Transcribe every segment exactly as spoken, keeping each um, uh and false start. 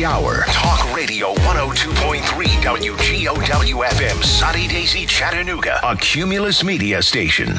the hour. Talk Radio one oh two point three W G O W F M, Sunny Daisy, Chattanooga, a Cumulus Media station.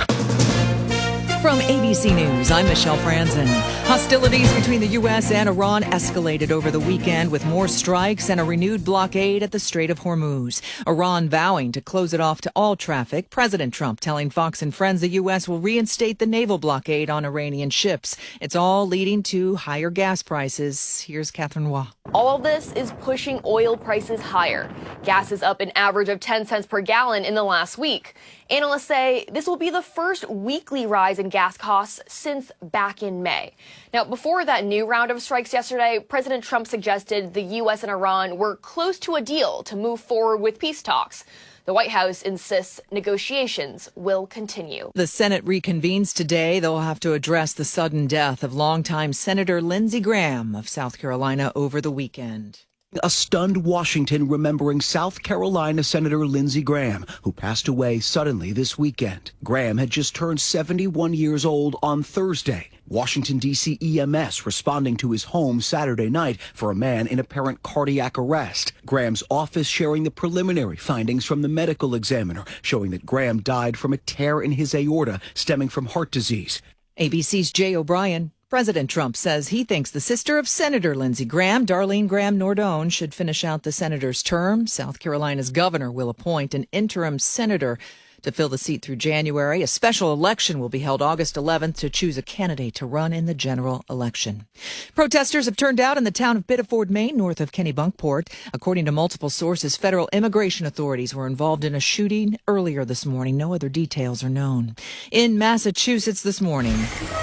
From A B C News, I'm Michelle Franzen. Hostilities between the U S and Iran escalated over the weekend with more strikes and a renewed blockade at the Strait of Hormuz. Iran vowing to close it off to all traffic. President Trump telling Fox and Friends the U S will reinstate the naval blockade on Iranian ships. It's all leading to higher gas prices. Here's Catherine Waugh. All of this is pushing oil prices higher. Gas is up an average of ten cents per gallon in the last week. Analysts say this will be the first weekly rise in gas costs since back in May. Now, before that new round of strikes yesterday, President Trump suggested the U S and Iran were close to a deal to move forward with peace talks. The White House insists negotiations will continue. The Senate reconvenes today. They'll have to address the sudden death of longtime Senator Lindsey Graham of South Carolina over the weekend. A stunned Washington remembering South Carolina Senator Lindsey Graham, who passed away suddenly this weekend. Graham had just turned seventy-one years old on Thursday. Washington, D C E M S responding to his home Saturday night for a man in apparent cardiac arrest. Graham's office sharing the preliminary findings from the medical examiner, showing that Graham died from a tear in his aorta stemming from heart disease. A B C's Jay O'Brien. President Trump says he thinks the sister of Senator Lindsey Graham, Darlene Graham Nordone, should finish out the senator's term. South Carolina's governor will appoint an interim senator to fill the seat through January. A special election will be held August eleventh to choose a candidate to run in the general election. Protesters have turned out in the town of Biddeford, Maine, north of Kennebunkport. According to multiple sources, federal immigration authorities were involved in a shooting earlier this morning. No other details are known. In Massachusetts this morning,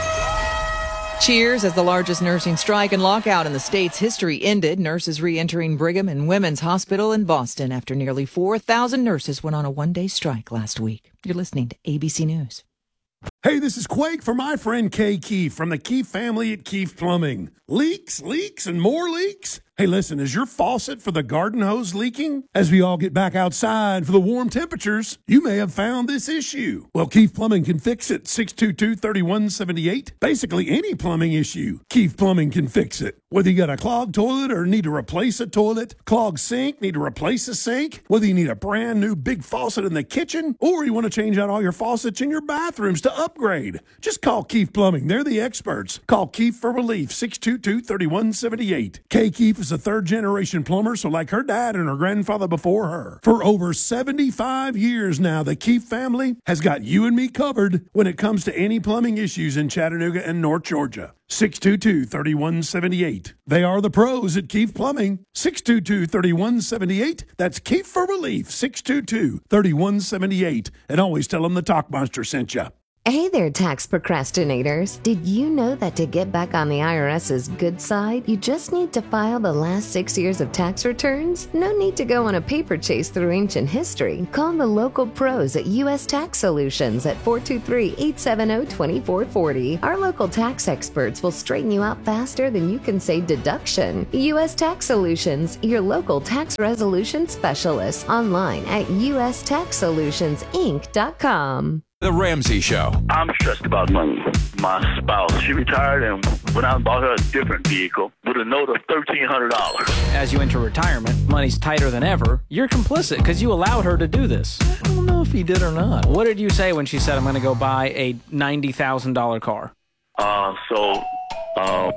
cheers as the largest nursing strike and lockout in the state's history ended. Nurses re-entering Brigham and Women's Hospital in Boston after nearly four thousand nurses went on a one-day strike last week. You're listening to A B C News. Hey, this is Quake for my friend Kay Keefe from the Keefe family at Keefe Plumbing. Leaks, leaks, and more leaks? Hey, listen, is your faucet for the garden hose leaking? As we all get back outside for the warm temperatures, you may have found this issue. Well, Keefe Plumbing can fix it. six two two, three one seven eight. Basically, any plumbing issue, Keefe Plumbing can fix it. Whether you got a clogged toilet or need to replace a toilet, clogged sink, need to replace a sink, whether you need a brand new big faucet in the kitchen, or you want to change out all your faucets in your bathrooms to upgrade, just call Keefe Plumbing. They're the experts. Call Keefe for relief. six two two, three one seven eight. Kay Keefe is a third-generation plumber, so like her dad and her grandfather before her. For over seventy-five years now, the Keefe family has got you and me covered when it comes to any plumbing issues in Chattanooga and North Georgia. six two two, three one seven eight. They are the pros at Keefe Plumbing. six two two, three one seven eight. That's Keefe for relief. six two two, three one seven eight. And always tell them the Talk Monster sent you. Hey there, tax procrastinators. Did you know that to get back on the IRS's good side, you just need to file the last six years of tax returns? No need to go on a paper chase through ancient history. Call the local pros at U S Tax Solutions at four two three, eight seven zero, two four four zero. Our local tax experts will straighten you out faster than you can say deduction. U S Tax Solutions, your local tax resolution specialist. Online at U S tax solutions inc dot com. The Ramsey Show. I'm stressed about money. My spouse, she retired and went out and bought her a different vehicle with a note of thirteen hundred dollars. As you enter retirement, money's tighter than ever. You're complicit because you allowed her to do this. I don't know if he did or not. What did you say when she said, I'm going to go buy a ninety thousand dollars car? Uh, so, uh,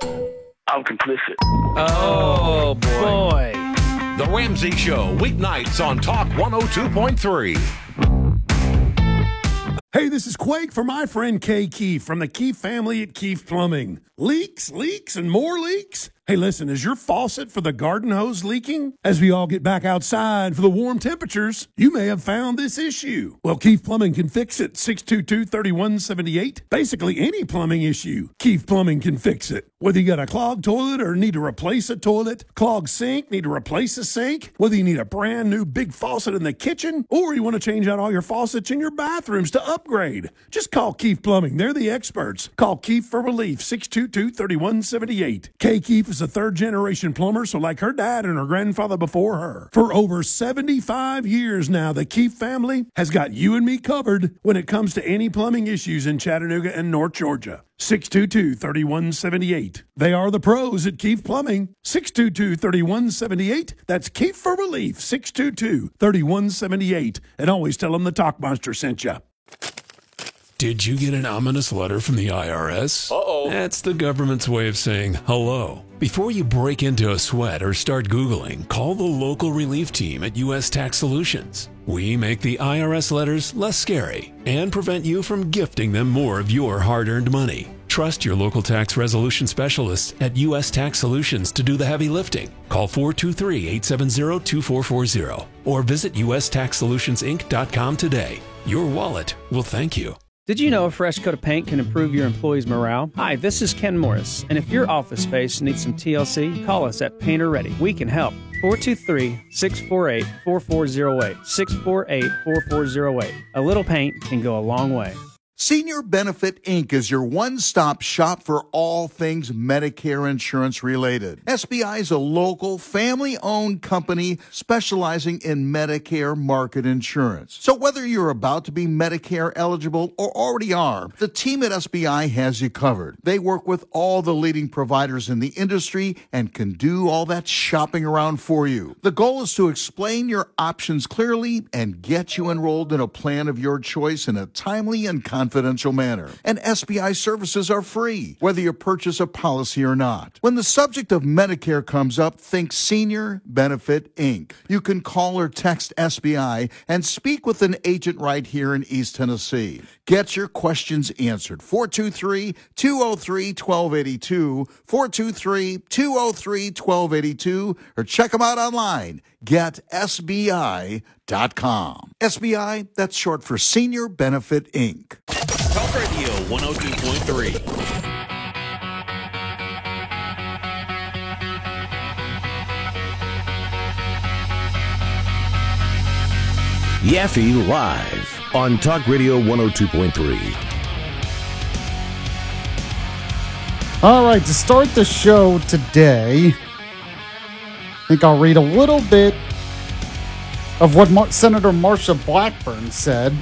I'm complicit. Oh, boy. The Ramsey Show, weeknights on Talk one oh two point three. Hey, this is Quake for my friend Kay Keefe from the Keefe family at Keefe Plumbing. Leaks, leaks, and more leaks? Hey, listen, is your faucet for the garden hose leaking? As we all get back outside for the warm temperatures, you may have found this issue. Well, Keefe Plumbing can fix it. six two two, three one seven eight. Basically, any plumbing issue, Keefe Plumbing can fix it. Whether you got a clogged toilet or need to replace a toilet, clogged sink, need to replace a sink, whether you need a brand new big faucet in the kitchen, or you want to change out all your faucets in your bathrooms to upgrade, just call Keefe Plumbing. They're the experts. Call Keefe for relief. six two two, three one seven eight. Kay Keefe is a third-generation plumber, so like her dad and her grandfather before her. For over seventy-five years now, the Keefe family has got you and me covered when it comes to any plumbing issues in Chattanooga and North Georgia. six two two, three one seven eight. They are the pros at Keefe Plumbing. six two two, three one seven eight. That's Keefe for Relief. six two two, three one seven eight. And always tell them the Talk Monster sent you. Did you get an ominous letter from the I R S? Uh-oh. That's the government's way of saying hello. Before you break into a sweat or start Googling, call the local relief team at U S Tax Solutions. We make the I R S letters less scary and prevent you from gifting them more of your hard-earned money. Trust your local tax resolution specialists at U S Tax Solutions to do the heavy lifting. Call four two three, eight seven zero, two four four zero or visit U S tax solutions inc dot com today. Your wallet will thank you. Did you know a fresh coat of paint can improve your employees' morale? Hi, this is Ken Morris, and if your office space needs some T L C, call us at Painter Ready. We can help. four two three, six four eight, four four zero eight. six four eight, four four zero eight. A little paint can go a long way. Senior Benefit Incorporated is your one-stop shop for all things Medicare insurance related. S B I is a local, family-owned company specializing in Medicare market insurance. So whether you're about to be Medicare eligible or already are, the team at S B I has you covered. They work with all the leading providers in the industry and can do all that shopping around for you. The goal is to explain your options clearly and get you enrolled in a plan of your choice in a timely and confidential manner. And S B I services are free, whether you purchase a policy or not. When the subject of Medicare comes up, think Senior Benefit Incorporated. You can call or text S B I and speak with an agent right here in East Tennessee. Get your questions answered. four two three, two oh three, one two eight two, four two three, two oh three, one two eight two, or check them out online. get S B I dot com. S B I, that's short for Senior Benefit Incorporated. Talk Radio one oh two point three. Yaffe Live on Talk Radio one oh two point three. All right, to start the show today, I think I'll read a little bit of what Mar- Senator Marsha Blackburn said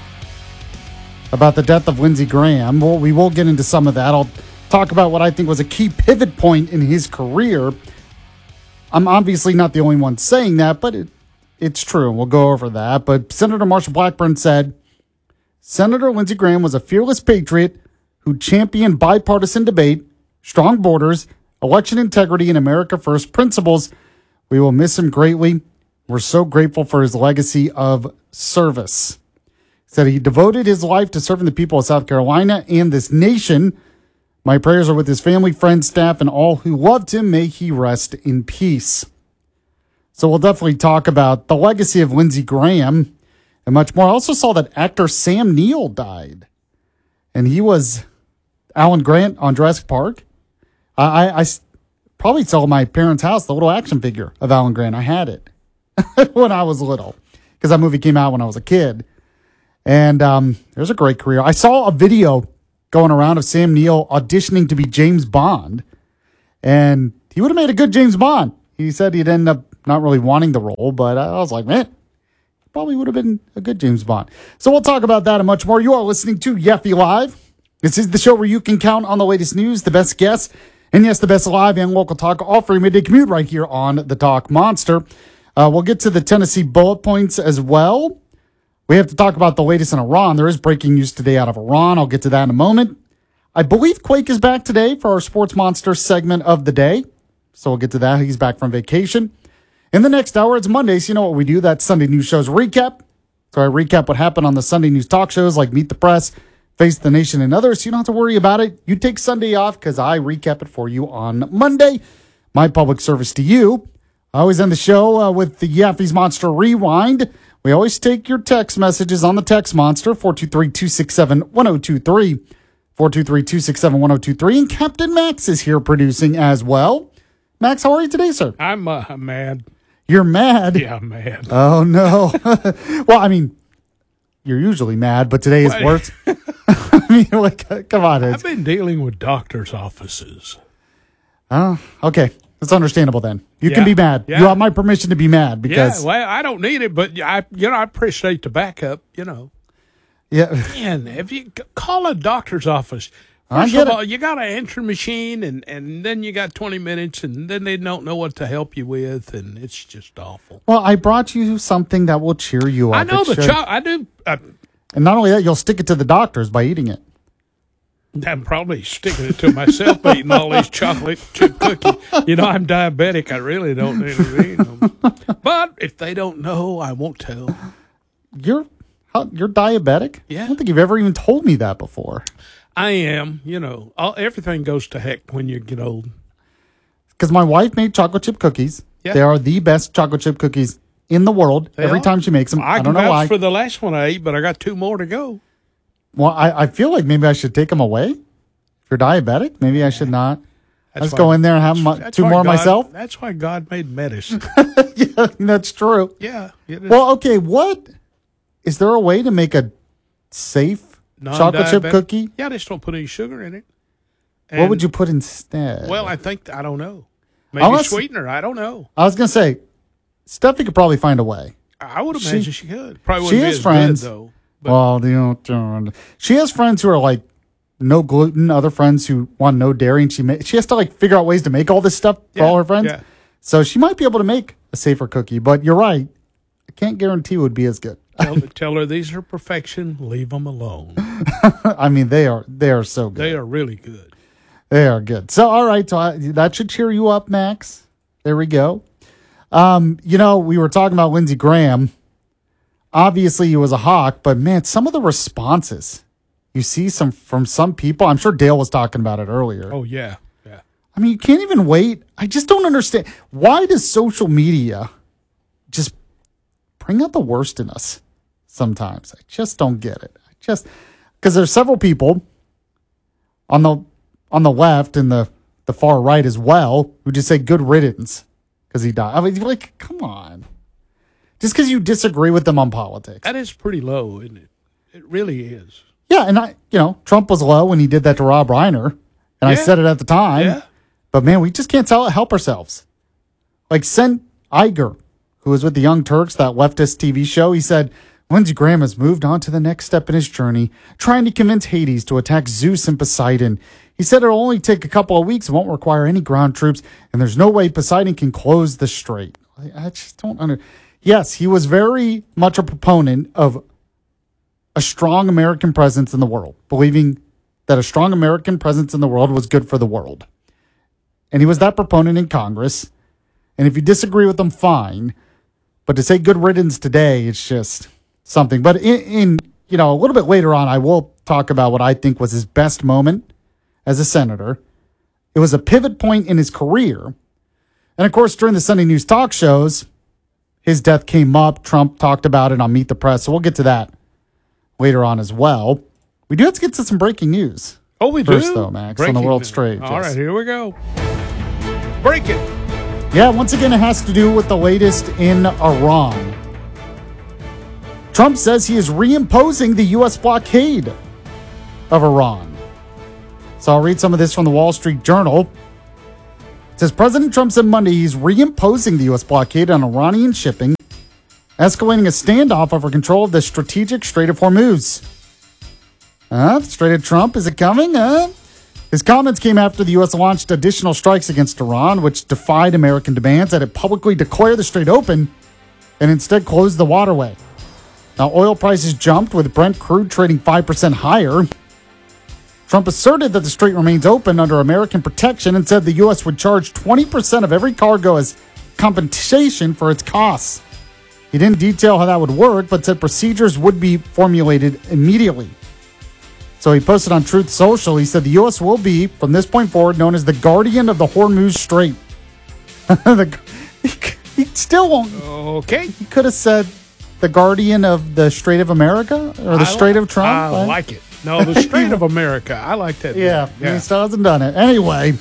about the death of Lindsey Graham. Well, we will get into some of that. I'll talk about what I think was a key pivot point in his career. I'm obviously not the only one saying that, but it, it's true. We'll go over that. But Senator Marsha Blackburn said, Senator Lindsey Graham was a fearless patriot who championed bipartisan debate, strong borders, election integrity, and America First principles. We will miss him greatly. We're so grateful for his legacy of service. Said he devoted his life to serving the people of South Carolina and this nation. My prayers are with his family, friends, staff, and all who loved him. May he rest in peace. So we'll definitely talk about the legacy of Lindsey Graham and much more. I also saw that actor Sam Neill died. And he was Alan Grant on Jurassic Park. I, I, I probably saw my parents' house, the little action figure of Alan Grant. I had it when I was little because that movie came out when I was a kid. And um, there's a great career. I saw a video going around of Sam Neill auditioning to be James Bond. And he would have made a good James Bond. He said he'd end up not really wanting the role, but I was like, man, probably would have been a good James Bond. So we'll talk about that and much more. You are listening to Yaffe Live. This is the show where you can count on the latest news, the best guests, and yes, the best live and local talk, all for your midday commute right here on the Talk Monster. Uh, we'll get to the Tennessee bullet points as well. We have to talk about the latest in Iran. There is breaking news today out of Iran. I'll get to that in a moment. I believe Quake is back today for our Sports Monster segment of the day. So we'll get to that. He's back from vacation. In the next hour, it's Monday, so you know what we do. That's Sunday News Show's recap. So I recap what happened on the Sunday News talk shows like Meet the Press, Face the Nation, and others. So you don't have to worry about it. You take Sunday off because I recap it for you on Monday. My public service to you. I always end the show uh, with the Yaffe's Monster Rewind. We always take your text messages on the Text Monster, four two three, two six seven, one oh two three, four two three, two six seven, one oh two three. And Captain Max is here producing as well. Max, how are you today, sir? I'm uh, mad. You're mad? Yeah, I'm mad. Oh, no. Well, I mean, you're usually mad, but today is worse. I mean, like, come on. I've been dealing with doctor's offices. Oh, okay. It's understandable then. You Yeah. can be mad. Yeah. You have my permission to be mad because yeah, well, I don't need it, but I, you know, I appreciate the backup. You know, yeah. man, if you call a doctor's office, I first get of it. all, you got an answer machine, and and then you got twenty minutes, and then they don't know what to help you with, and it's just awful. Well, I brought you something that will cheer you up. I know It the should. cho- I do. Uh, And not only that, you'll stick it to the doctors by eating it. I'm probably sticking it to myself by eating all these chocolate chip cookies. You know, I'm diabetic. I really don't need to eat them. But if they don't know, I won't tell. You're how, you're diabetic? Yeah. I don't think you've ever even told me that before. I am. You know, all, everything goes to heck when you get old. Because my wife made chocolate chip cookies. Yeah. They are the best chocolate chip cookies in the world. They every are. time she makes them. I, I, can don't know vouch why. for the last one I ate, but I got two more to go. Well, I, I feel like maybe I should take them away. If you're diabetic, maybe I should not. That's Let's why- go in there and have my, That's two why more God- myself. That's why God made medicine. Yeah, that's true. Yeah. it is. Well, okay. What is there a way to make a safe chocolate chip Non-diabetic- cookie? Yeah, just don't put any sugar in it. What would And- you put instead? Well, I think I don't know. Maybe Unless- sweetener. I don't know. I was gonna say, Steffi could probably find a way. I would She- imagine she, could. Probably She wouldn't be has as friends. good though. But Well, you know, she has friends who are like no gluten. Other friends who want no dairy, and she ma- she has to like figure out ways to make all this stuff for Yeah, all her friends. yeah. So she might be able to make a safer cookie. But you're right. I can't guarantee it would be as good. tell, tell her these are perfection. Leave them alone. I mean, they are they are so good. They are really good. They are good. So, all right. So I, that should cheer you up, Max. There we go. Um, you know, we were talking about Lindsey Graham. Obviously, he was a hawk, but man, some of the responses you see some from some people. I'm sure Dale was talking about it earlier. Oh yeah, yeah. I mean, you can't even wait. I just don't understand. Why does social media just bring out the worst in us sometimes? I just don't get it. I just because there's several people on the on the left and the, the far right as well who just say good riddance because he died. I mean, like, come on. Just because you disagree with them on politics. That is pretty low, isn't it? It really is. Yeah, and I, you know, Trump was low when he did that to Rob Reiner, and I Yeah. said it at the time. Yeah. But man, we just can't tell, help ourselves. Like Sent Iger, who was with the Young Turks, that leftist T V show, he said Lindsey Graham has moved on to the next step in his journey, trying to convince Hades to attack Zeus and Poseidon. He said it'll only take a couple of weeks, won't require any ground troops, and there's no way Poseidon can close the strait. I, I just don't under. Yes, he was very much a proponent of a strong American presence in the world, believing that a strong American presence in the world was good for the world. And he was that proponent in Congress. And if you disagree with him, fine. But to say good riddance today, it's just something. But in, in you know, a little bit later on, I will talk about what I think was his best moment as a senator. It was a pivot point in his career. And of course, during the Sunday news talk shows, his death came up. Trump talked about it on Meet the Press. So we'll get to that later on as well. We do have to get to some breaking news. Oh, we First, do? though, Max, Breaking on the world news. stage. All yes. right, here we go. Break it. Yeah, once again, it has to do with the latest in Iran. Trump says he is reimposing the U S blockade of Iran. So I'll read some of this from the Wall Street Journal. It says President Trump said Monday he's reimposing the U S blockade on Iranian shipping, escalating a standoff over control of the strategic Strait of Hormuz. Uh, the Strait of Trump, is it coming? Uh? His comments came after the U S launched additional strikes against Iran, which defied American demands that it publicly declare the strait open and instead close the waterway. Now, oil prices jumped with Brent crude trading five percent higher. Trump asserted that the strait remains open under American protection and said the U S would charge twenty percent of every cargo as compensation for its costs. He didn't detail how that would work, but said procedures would be formulated immediately. So he posted on Truth Social, he said the U S will be, from this point forward, known as the guardian of the Hormuz Strait. the, he, he still won't. Okay. He could have said the guardian of the Strait of America or the I Strait li- of Trump. I right? like it. No, the Strait of America. I like that. Yeah, yeah. he still hasn't done it. Anyway,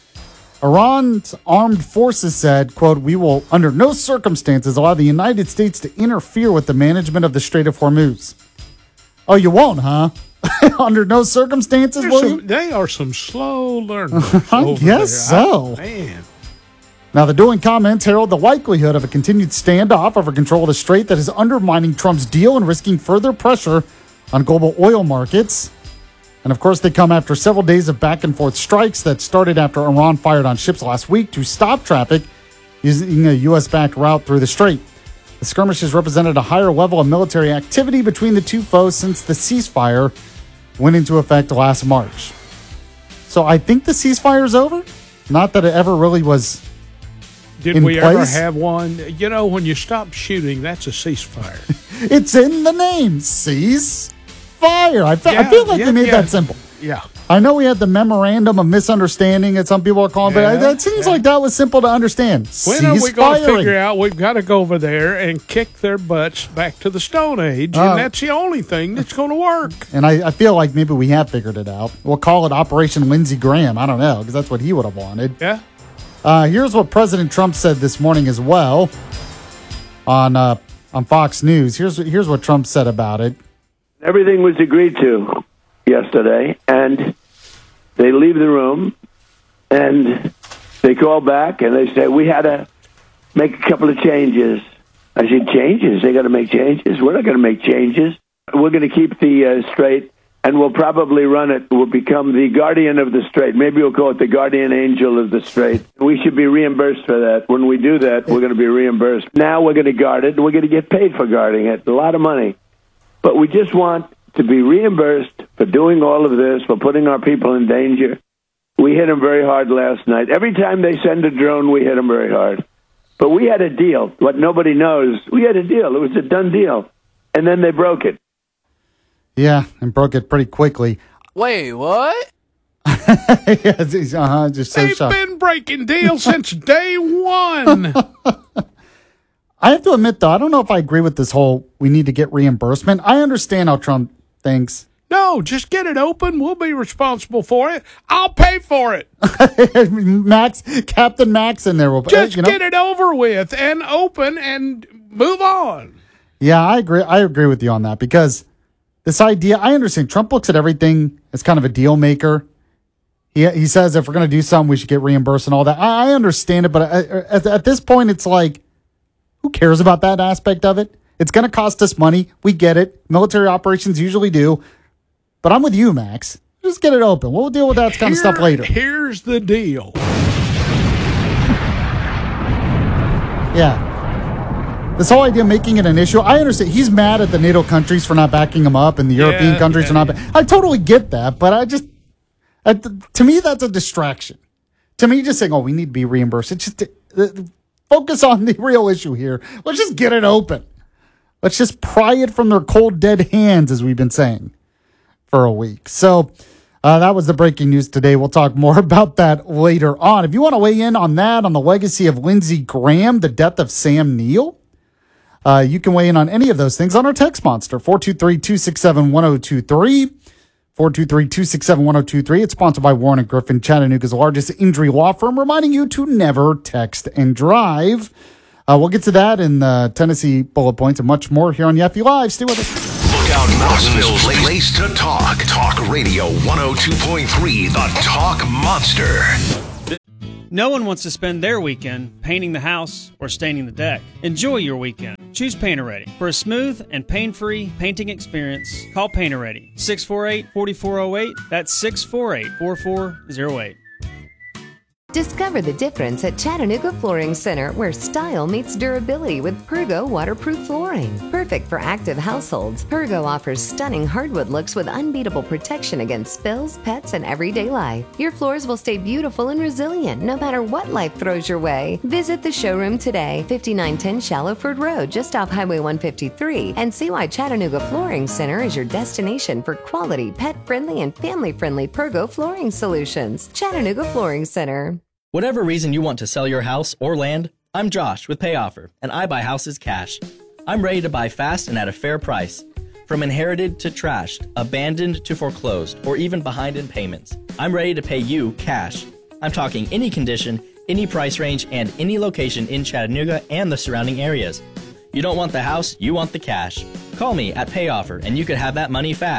Iran's armed forces said, quote, we will under no circumstances allow the United States to interfere with the management of the Strait of Hormuz. Oh, you won't, huh? Under no circumstances, There's will some- you? They are some slow learners. I over guess there. so. I- man. Now, the dueling comments herald the likelihood of a continued standoff over control of the strait that is undermining Trump's deal and risking further pressure on global oil markets. And, of course, they come after several days of back-and-forth strikes that started after Iran fired on ships last week to stop traffic using a U S-backed route through the strait. The skirmishes represented a higher level of military activity between the two foes since the ceasefire went into effect last March. So I think the ceasefire is over. Not that it ever really was Did in we place. ever have one? You know, when you stop shooting, that's a ceasefire. It's in the name. Cease fire. I, fe- Yeah, I feel like yeah, they made yeah. that simple. Yeah. I know we had the memorandum of misunderstanding that some people are calling, Yeah, but that seems yeah. like that was simple to understand. When Cease are we going to firing. figure out we've got to go over there and kick their butts back to the Stone Age, Uh, and that's the only thing that's going to work. And I, I feel like maybe we have figured it out. We'll call it Operation Lindsey Graham. I don't know, because that's what he would have wanted. Yeah. Uh, here's what President Trump said this morning as well on uh, on Fox News. Here's here's what Trump said about it. Everything was agreed to yesterday, and they leave the room, and they call back, and they say, we had to make a couple of changes. I said, changes? They got to make changes? We're not going to make changes. We're going to keep the uh, strait, and we'll probably run it. We'll become the guardian of the strait. Maybe we'll call it the guardian angel of the strait. We should be reimbursed for that. When we do that, we're going to be reimbursed. Now we're going to guard it, and we're going to get paid for guarding it. A lot of money. But we just want to be reimbursed for doing all of this, for putting our people in danger. We hit them very hard last night. Every time they send a drone, we hit them very hard. But we had a deal. What nobody knows, we had a deal. It was a done deal. And then they broke it. Yeah, and broke it pretty quickly. Wait, what? Yes, he's, uh-huh, just so They've shocked. been breaking deals since day one. I have to admit, though, I don't know if I agree with this whole we need to get reimbursement. I understand how Trump thinks. No, just get it open. We'll be responsible for it. I'll pay for it. Max, Captain Max in there will Just you know? get it over with and open and move on. Yeah, I agree. I agree with you on that because this idea, I understand Trump looks at everything as kind of a deal maker. He, he says if we're going to do something, we should get reimbursed and all that. I, I understand it, but I, at, at this point, it's like, who cares about that aspect of it? It's going to cost us money. We get it. Military operations usually do. But I'm with you, Max. Just get it open. We'll deal with that kind of stuff later. Here's the deal. Yeah. This whole idea of making it an issue, I understand. He's mad at the NATO countries for not backing him up and the European Yeah, countries yeah, for not. Ba- I totally get that, but I just, I, to me, that's a distraction. To me, just saying, oh, we need to be reimbursed. It's just uh, focus on the real issue here. Let's just get it open. Let's just pry it from their cold, dead hands, as we've been saying for a week. So uh, that was the breaking news today. We'll talk more about that later on. If you want to weigh in on that, on the legacy of Lindsey Graham, the death of Sam Neill, uh, you can weigh in on any of those things on our text monster, four two three, two six seven, one zero two three, four two three, two six seven, one zero two three. It's sponsored by Warren and Griffin, Chattanooga's largest injury law firm, reminding you to never text and drive. Uh, we'll get to that in the Tennessee bullet points and much more here on Yaffe Live. Stay with us. Lookout Mountain's place to talk. Talk Radio one oh two point three, the Talk Monster. No one wants to spend their weekend painting the house or staining the deck. Enjoy your weekend. Choose Painter Ready. For a smooth and pain-free painting experience, call Painter Ready. six four eight, four four zero eight. That's six four eight, four four zero eight. Discover the difference at Chattanooga Flooring Center, where style meets durability with Pergo waterproof flooring. Perfect for active households, Pergo offers stunning hardwood looks with unbeatable protection against spills, pets, and everyday life. Your floors will stay beautiful and resilient no matter what life throws your way. Visit the showroom today, fifty-nine ten Shallowford Road, just off Highway one fifty-three, and see why Chattanooga Flooring Center is your destination for quality, pet-friendly, and family-friendly Pergo flooring solutions. Chattanooga Flooring Center. Whatever reason you want to sell your house or land, I'm Josh with PayOffer, and I buy houses cash. I'm ready to buy fast and at a fair price. From inherited to trashed, abandoned to foreclosed, or even behind in payments, I'm ready to pay you cash. I'm talking any condition, any price range, and any location in Chattanooga and the surrounding areas. You don't want the house, you want the cash. Call me at PayOffer, and you could have that money fast.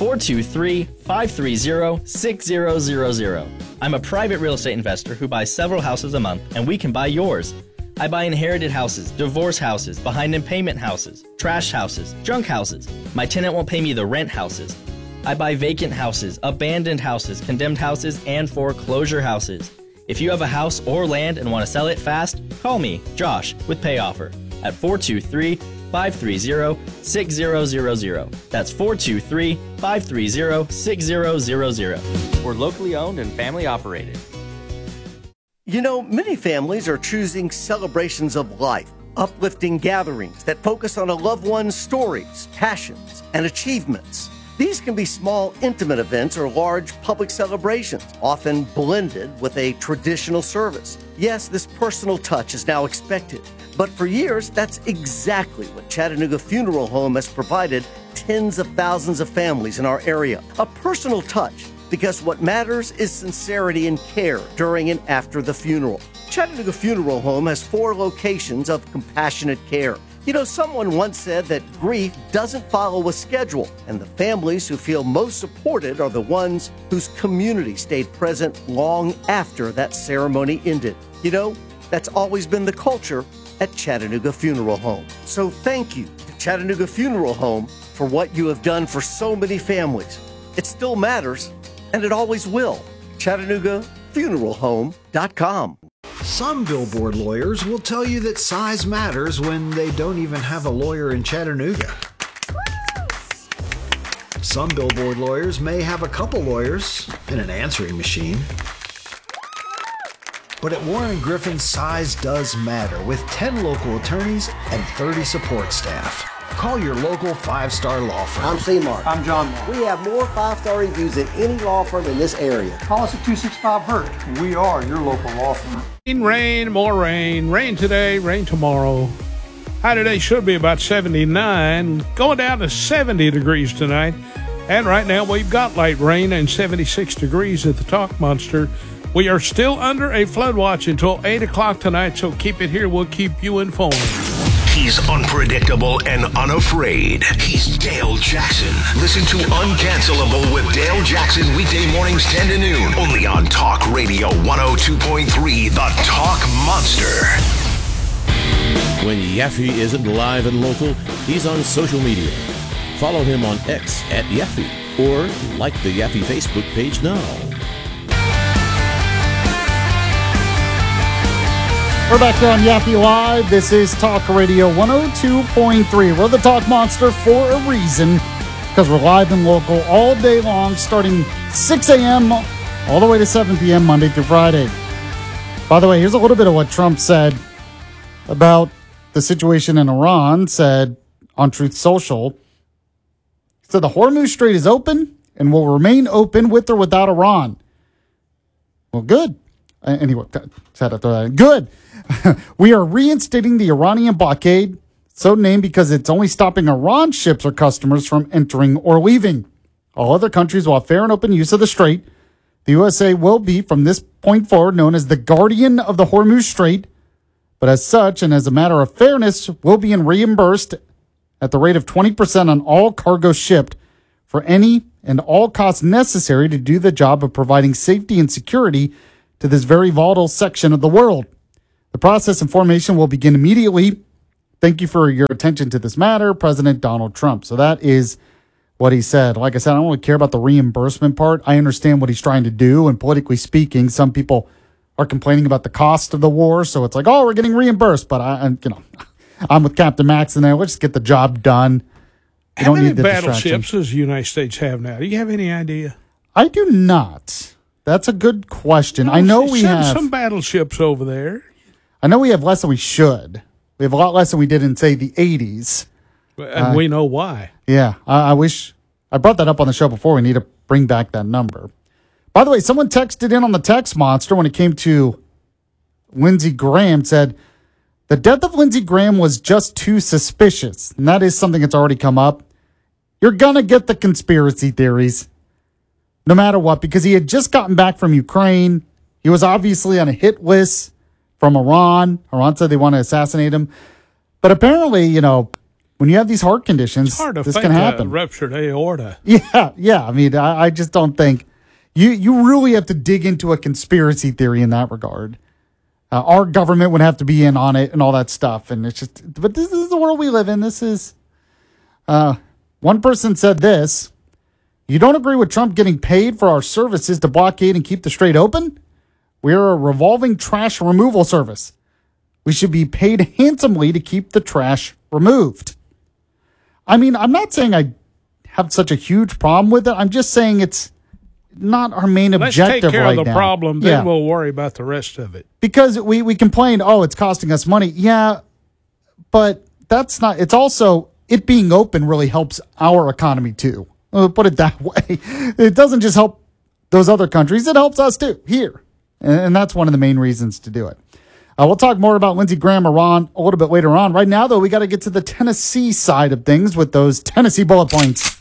four two three, five three zero, six zero zero zero. I'm a private real estate investor who buys several houses a month, and we can buy yours. I buy inherited houses, divorce houses, behind in payment houses, trash houses, junk houses. My tenant won't pay me the rent houses. I buy vacant houses, abandoned houses, condemned houses, and foreclosure houses. If you have a house or land and want to sell it fast, call me, Josh, with PayOffer at four two three, five three zero, six zero zero zero. That's four two three, five three zero, six zero zero zero. We're locally owned and family operated. You know, many families are choosing celebrations of life, uplifting gatherings that focus on a loved one's stories, passions, and achievements. These can be small, intimate events or large public celebrations, often blended with a traditional service. Yes, this personal touch is now expected, but for years, that's exactly what Chattanooga Funeral Home has provided tens of thousands of families in our area. A personal touch, because what matters is sincerity and care during and after the funeral. Chattanooga Funeral Home has four locations of compassionate care. You know, someone once said that grief doesn't follow a schedule, and the families who feel most supported are the ones whose community stayed present long after that ceremony ended. You know, that's always been the culture at Chattanooga Funeral Home. So thank you to Chattanooga Funeral Home for what you have done for so many families. It still matters, and it always will. Chattanooga Funeral Home dot com. Some billboard lawyers will tell you that size matters when they don't even have a lawyer in Chattanooga. Some billboard lawyers may have a couple lawyers and an answering machine. But at Warren Griffin, size does matter with ten local attorneys and thirty support staff. Call your local five-star law firm. I'm C-Mark. I'm John Mark. We have more five-star reviews than any law firm in this area. Call us at two six five Hurt. We are your local law firm. Rain, rain, more rain. Rain today, rain tomorrow. High today should be about seventy-nine. Going down to seventy degrees tonight. And right now we've got light rain and seventy-six degrees at the Talk Monster. We are still under a flood watch until eight o'clock tonight, so keep it here. We'll keep you informed. He's unpredictable and unafraid. He's Dale Jackson. Listen to Uncancelable with Dale Jackson weekday mornings ten to noon. Only on Talk Radio one oh two point three, The Talk Monster. When Yaffe isn't live and local, he's on social media. Follow him on X at Yaffe or like the Yaffe Facebook page now. We're back here on Yaffe Live. This is Talk Radio one oh two point three. We're the Talk Monster for a reason, because we're live and local all day long, starting six a.m. all the way to seven p.m. Monday through Friday. By the way, here's a little bit of what Trump said about the situation in Iran, said on Truth Social. He said the Hormuz Strait is open and will remain open with or without Iran. Well, good. Anyway, good. We are reinstating the Iranian blockade, so named because it's only stopping Iran ships or customers from entering or leaving. All other countries will have fair and open use of the strait. The U S A will be, from this point forward, known as the guardian of the Hormuz Strait, but as such, and as a matter of fairness, will be reimbursed at the rate of twenty percent on all cargo shipped for any and all costs necessary to do the job of providing safety and security to this very volatile section of the world. The process and formation will begin immediately. Thank you for your attention to this matter, President Donald Trump. So that is what he said. Like I said, I don't really care about the reimbursement part. I understand what he's trying to do, and politically speaking, some people are complaining about the cost of the war. So it's like, oh, we're getting reimbursed. But I, you know, I'm with Captain Max in there. Let's just get the job done. You How don't many need the battleships does the United States have now? Do you have any idea? I do not. That's a good question. No, I know we send have some battleships over there. I know we have less than we should. We have a lot less than we did in, say, the eighties. And uh, we know why. Yeah, I, I wish I brought that up on the show before. We need to bring back that number. By the way, someone texted in on the text monster when it came to Lindsey Graham, said the death of Lindsey Graham was just too suspicious. And that is something that's already come up. You're going to get the conspiracy theories no matter what, because he had just gotten back from Ukraine. He was obviously on a hit list from Iran. Iran said they want to assassinate him. But apparently, you know, when you have these heart conditions, It's hard to this fake can happen. a ruptured aorta. Yeah, yeah. I mean, I, I just don't think you you really have to dig into a conspiracy theory in that regard. Uh, our government would have to be in on it and all that stuff. And it's just, but this is the world we live in. This is, uh, one person said this: "You don't agree with Trump getting paid for our services to blockade and keep the strait open? We're a revolving trash removal service. We should be paid handsomely to keep the trash removed." I mean, I'm not saying I have such a huge problem with it. I'm just saying it's not our main Let's objective take care right of the now. problem, then Yeah. we'll worry about the rest of it. Because we, we complain, oh, it's costing us money. Yeah, but that's not, it's also, it being open really helps our economy too. We'll put it that way. It doesn't just help those other countries, it helps us too, here. And, and that's one of the main reasons to do it. Uh, we'll talk more about Lindsey Graham Iran a little bit later on. Right now, though, we got to get to the Tennessee side of things with those Tennessee bullet points.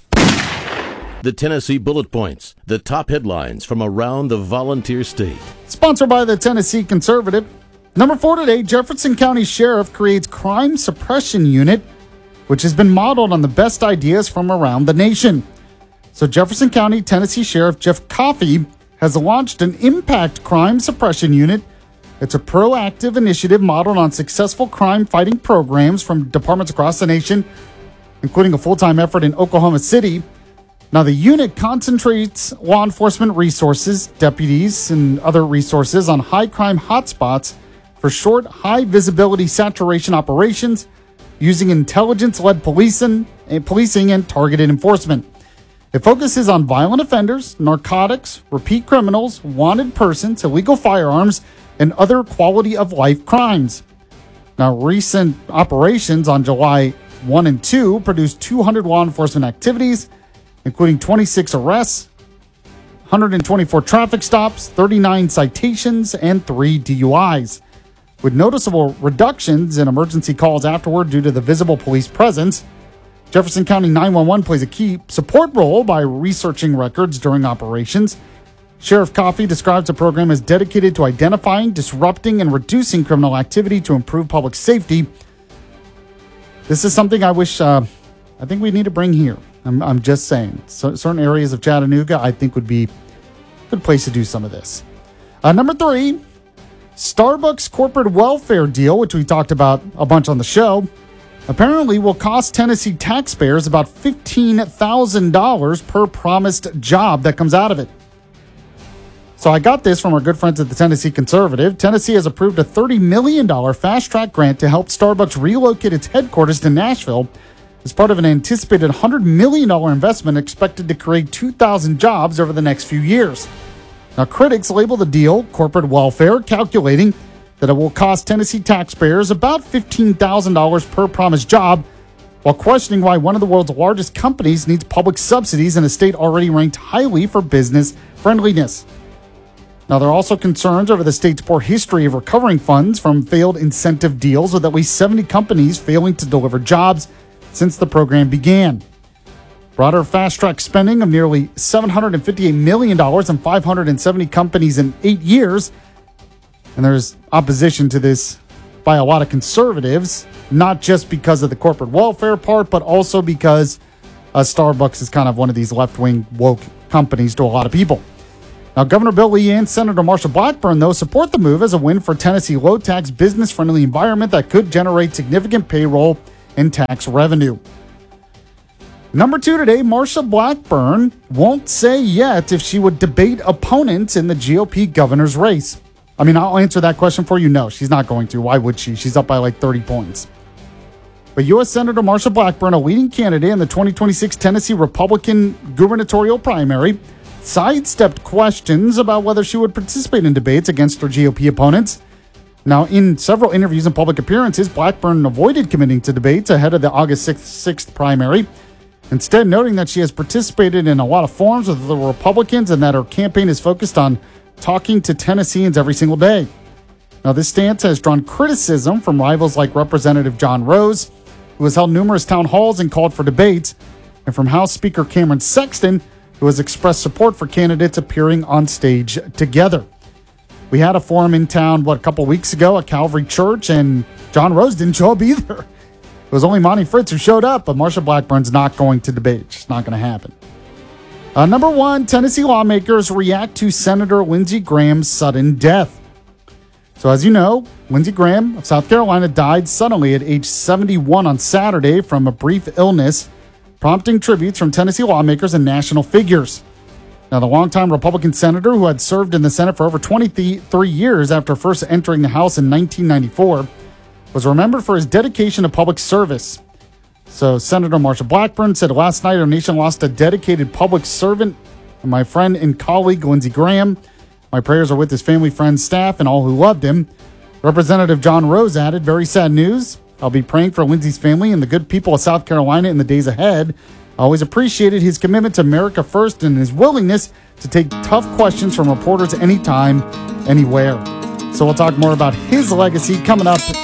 The Tennessee Bullet Points, the top headlines from around the volunteer state. Sponsored by the Tennessee Conservative. Number four today, Jefferson County Sheriff creates crime suppression unit, which has been modeled on the best ideas from around the nation. So Jefferson County, Tennessee Sheriff Jeff Coffey has launched an impact crime suppression unit. It's a proactive initiative modeled on successful crime-fighting programs from departments across the nation, including a full-time effort in Oklahoma City. Now, the unit concentrates law enforcement resources, deputies, and other resources on high-crime hotspots for short, high-visibility saturation operations using intelligence-led policing, policing and targeted enforcement. It focuses on violent offenders, narcotics, repeat criminals, wanted persons, illegal firearms, and other quality-of-life crimes. Now, recent operations on July first and second produced two hundred law enforcement activities, including twenty-six arrests, one hundred twenty-four traffic stops, thirty-nine citations, and three D U Is, with noticeable reductions in emergency calls afterward due to the visible police presence. Jefferson County nine one one plays a key support role by researching records during operations. Sheriff Coffey describes the program as dedicated to identifying, disrupting, and reducing criminal activity to improve public safety. This is something I wish, uh, I think we need to bring here. I'm, I'm just saying. So, certain areas of Chattanooga, I think, would be a good place to do some of this. Uh, number three, Starbucks corporate welfare deal, which we talked about a bunch on the show, apparently will cost Tennessee taxpayers about fifteen thousand dollars per promised job that comes out of it. So I got this from our good friends at the Tennessee Conservative. Tennessee has approved a thirty million dollars fast-track grant to help Starbucks relocate its headquarters to Nashville as part of an anticipated one hundred million dollars investment expected to create two thousand jobs over the next few years. Now, critics label the deal corporate welfare, calculating that it will cost Tennessee taxpayers about fifteen thousand dollars per promised job, while questioning why one of the world's largest companies needs public subsidies in a state already ranked highly for business friendliness. Now, there are also concerns over the state's poor history of recovering funds from failed incentive deals, with at least seventy companies failing to deliver jobs since the program began. Broader fast-track spending of nearly seven hundred fifty-eight million dollars and five hundred seventy companies in eight years. And there's opposition to this by a lot of conservatives, not just because of the corporate welfare part, but also because uh, Starbucks is kind of one of these left-wing woke companies to a lot of people. Now, Governor Bill Lee and Senator Marsha Blackburn, though, support the move as a win for Tennessee low-tax, business-friendly environment that could generate significant payroll and tax revenue. Number two today, Marsha Blackburn won't say yet if she would debate opponents in the G O P governor's race. I mean, I'll answer that question for you. No, she's not going to. Why would she? She's up by like thirty points. But U S Senator Marsha Blackburn, a leading candidate in the twenty twenty-six Tennessee Republican gubernatorial primary, sidestepped questions about whether she would participate in debates against her G O P opponents. Now, in several interviews and public appearances, Blackburn avoided committing to debates ahead of the August sixth primary, instead noting that she has participated in a lot of forums with the Republicans and that her campaign is focused on talking to Tennesseans every single day. Now, this stance has drawn criticism from rivals like Representative John Rose, who has held numerous town halls and called for debates, and from House Speaker Cameron Sexton, who has expressed support for candidates appearing on stage together. We had a forum in town, what, a couple weeks ago at Calvary Church, and John Rose didn't show up either. It was only Monty Fritz who showed up, but Marsha Blackburn's not going to debate. It's not going to happen. Uh, number one, Tennessee lawmakers react to Senator Lindsey Graham's sudden death. So as you know, Lindsey Graham of South Carolina died suddenly at age seventy-one on Saturday from a brief illness, prompting tributes from Tennessee lawmakers and national figures. Now, the longtime Republican senator who had served in the Senate for over twenty-three years after first entering the House in nineteen ninety-four was remembered for his dedication to public service. So Senator Marsha Blackburn said last night our nation lost a dedicated public servant and my friend and colleague Lindsey Graham. My prayers are with his family, friends, staff, and all who loved him. Representative John Rose added, very sad news. I'll be praying for Lindsey's family and the good people of South Carolina in the days ahead. I always appreciated his commitment to America first and his willingness to take tough questions from reporters anytime, anywhere. So we'll talk more about his legacy coming up